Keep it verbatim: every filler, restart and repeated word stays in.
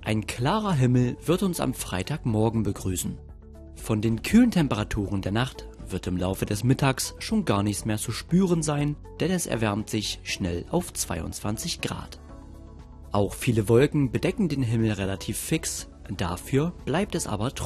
Ein klarer Himmel wird uns am Freitagmorgen begrüßen. Von den kühlen Temperaturen der Nacht wird im Laufe des Mittags schon gar nichts mehr zu spüren sein, denn es erwärmt sich schnell auf zweiundzwanzig Grad. Auch viele Wolken bedecken den Himmel relativ fix, dafür bleibt es aber trocken.